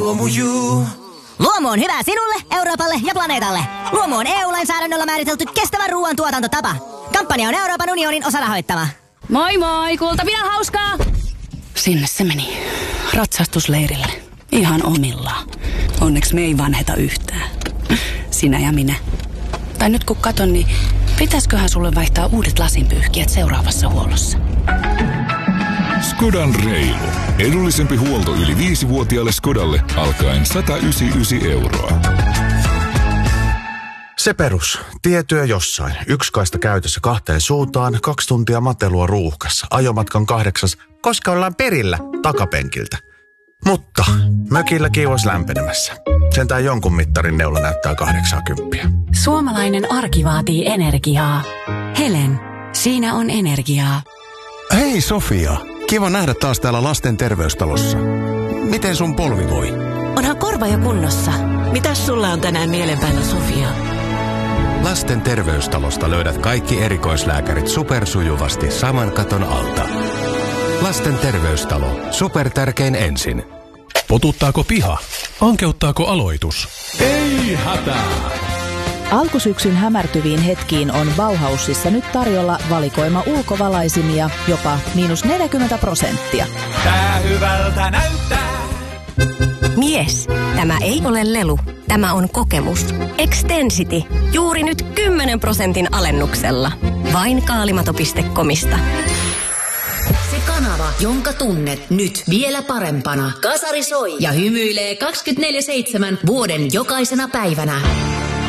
Luomu on hyvä sinulle, Euroopalle ja planeetalle. Luomu on EU-lainsäädännöllä määritelty kestävän ruoan tuotantotapa. Kampanja on Euroopan unionin osarahoittama. Moi moi, Kultapinan hauskaa! Sinne se meni. Ratsastusleirille. Ihan omillaan. Onneksi me ei vanheta yhtään. Sinä ja minä. Tai nyt kun katon, niin pitäisköhän sulle vaihtaa uudet lasinpyyhkijät seuraavassa huollossa? Skodan reilu. Edullisempi huolto yli 5-vuotiaalle Skodalle alkaen 199 €. Se perus. Tietyö jossain. Yksi kaista käytössä 2 suuntaan, 2 tuntia matelua ruuhkassa. Ajomatkan 8, koska ollaan perillä takapenkiltä. Mutta mökillä kiivas lämpenemässä. Sentään jonkun mittarin neula näyttää 80. Suomalainen arki vaatii energiaa. Helen, siinä on energiaa. Hei Sofia, kiva nähdä taas täällä lasten terveystalossa. Miten sun polvi voi? Onhan korva jo kunnossa. Mitäs sulla on tänään mielenpäällä, Sofia? Lasten terveystalosta löydät kaikki erikoislääkärit supersujuvasti saman katon alta. Lasten terveystalo. Supertärkein ensin. Potuttaako piha? Ankeuttaako aloitus? Ei hätää! Alkusyksyn hämärtyviin hetkiin on Bauhausissa nyt tarjolla valikoima ulkovalaisimia jopa -40%. Tää hyvältä näyttää. Mies, tämä ei ole lelu. Tämä on kokemus. Extensity. Juuri nyt 10% alennuksella. Vain kaalimato.comista. Se kanava, jonka tunnet nyt vielä parempana. Kasari soi ja hymyilee 24/7 vuoden jokaisena päivänä.